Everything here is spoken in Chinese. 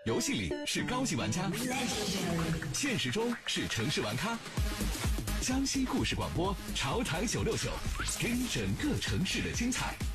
游戏里是高级玩家，现实中是城市玩咖。江西故事广播，潮台969，听整个城市的精彩。